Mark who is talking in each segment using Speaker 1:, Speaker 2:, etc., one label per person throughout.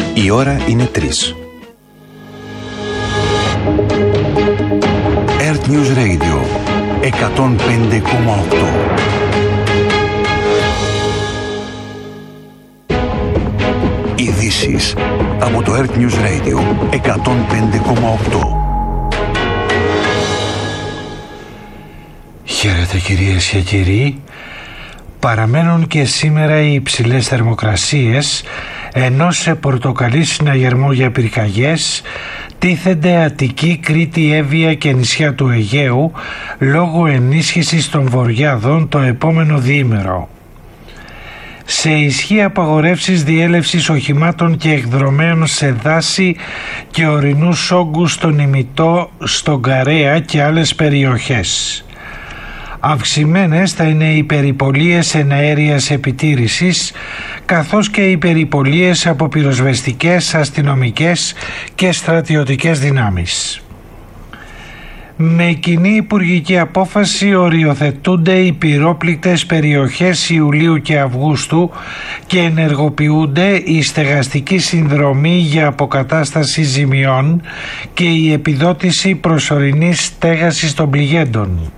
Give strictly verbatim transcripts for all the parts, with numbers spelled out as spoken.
Speaker 1: Η ώρα είναι τρεις. Earth News Radio εκατόν πέντε κόμμα οκτώ. Ειδήσεις από το Earth News Radio εκατόν πέντε κόμμα οκτώ.
Speaker 2: Χαίρετε κυρίες και κύριοι. Παραμένουν και σήμερα οι υψηλές θερμοκρασίες, ενώ σε πορτοκαλί συναγερμό για πυρκαγιές τίθενται Αττική, Κρήτη, Εύβοια και νησιά του Αιγαίου λόγω ενίσχυσης των βορειάδων το επόμενο διήμερο. Σε ισχύ απαγορεύσεις διέλευσης οχημάτων και εκδρομέων σε δάση και ορεινούς όγκους στον ημιτό, στον Καρέα και άλλες περιοχές. Αυξημένες θα είναι οι περιπολίες εναέριας επιτήρησης, καθώς και οι περιπολίες από πυροσβεστικές, αστυνομικές και στρατιωτικές δυνάμεις. Με κοινή υπουργική απόφαση οριοθετούνται οι πυρόπληκτες περιοχές Ιουλίου και Αυγούστου και ενεργοποιούνται η στεγαστική συνδρομή για αποκατάσταση ζημιών και η επιδότηση προσωρινής στέγασης των πληγέντων.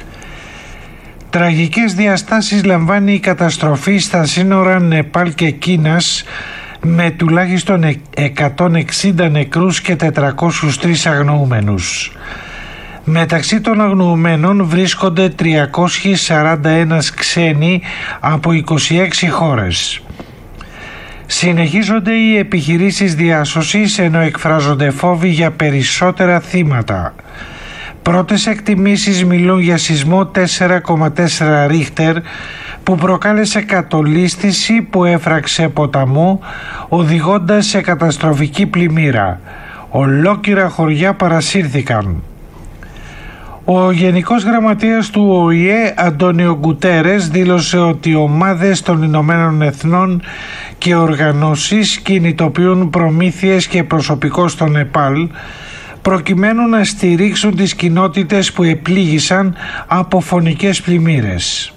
Speaker 2: Τραγικές διαστάσεις λαμβάνει η καταστροφή στα σύνορα Νεπάλ και Κίνας, με τουλάχιστον εκατόν εξήντα νεκρούς και τετρακόσιους τρεις αγνοούμενους. Μεταξύ των αγνοουμένων βρίσκονται τριακόσιοι σαράντα ένα ξένοι από είκοσι έξι χώρες. Συνεχίζονται οι επιχειρήσεις διάσωσης, ενώ εκφράζονται φόβοι για περισσότερα θύματα. Πρώτες εκτιμήσεις μιλούν για σεισμό τέσσερα κόμμα τέσσερα ρίχτερ που προκάλεσε κατολίσθηση που έφραξε ποταμό, οδηγώντας σε καταστροφική πλημμύρα. Ολόκληρα χωριά παρασύρθηκαν. Ο Γενικός Γραμματέας του Ο Η Ε, Αντώνιο Γκουτέρες, δήλωσε ότι ομάδες των Ηνωμένων Εθνών και οργανώσεις κινητοποιούν προμήθειες και προσωπικό στο Νεπάλ προκειμένου να στηρίξουν τις κοινότητες που επλήγησαν από φωνικές πλημμύρες.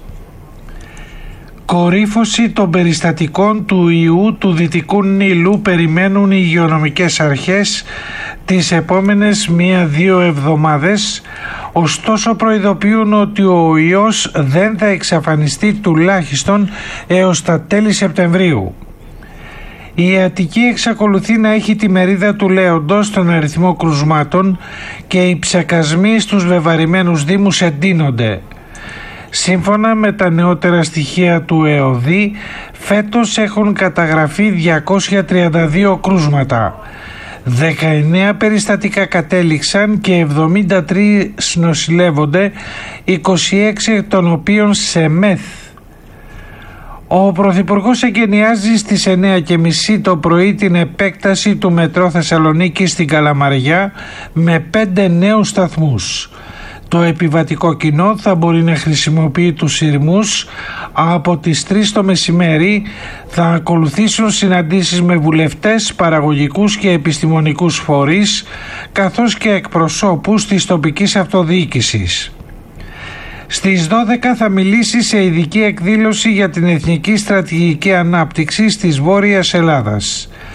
Speaker 2: Κορύφωση των περιστατικών του ιού του Δυτικού Νείλου περιμένουν οι υγειονομικές αρχές τις επόμενες μία-δύο εβδομάδες, ωστόσο προειδοποιούν ότι ο ιός δεν θα εξαφανιστεί τουλάχιστον έως τα τέλη Σεπτεμβρίου. Η Αττική εξακολουθεί να έχει τη μερίδα του λέοντος στον αριθμό κρουσμάτων και οι ψεκασμοί στους βεβαρημένους δήμους εντείνονται. Σύμφωνα με τα νεότερα στοιχεία του ΕΟΔΗ, φέτος έχουν καταγραφεί διακόσια τριάντα δύο κρούσματα. δεκαεννέα περιστατικά κατέληξαν και εβδομήντα τρία νοσηλεύονται, είκοσι έξι εκ των οποίων σε μεθ. Ο Πρωθυπουργός εγκαινιάζει στις εννέα και μισή το πρωί την επέκταση του μετρό Θεσσαλονίκη στην Καλαμαριά με πέντε νέους σταθμούς. Το επιβατικό κοινό θα μπορεί να χρησιμοποιεί τους σειρμούς από τις τρεις το μεσημέρι. Θα ακολουθήσουν συναντήσεις με βουλευτές, παραγωγικούς και επιστημονικούς φορείς, καθώς και εκπροσώπους της τοπικής αυτοδιοίκησης. Στις δώδεκα θα μιλήσει σε ειδική εκδήλωση για την Εθνική Στρατηγική Ανάπτυξη της Βόρειας Ελλάδας.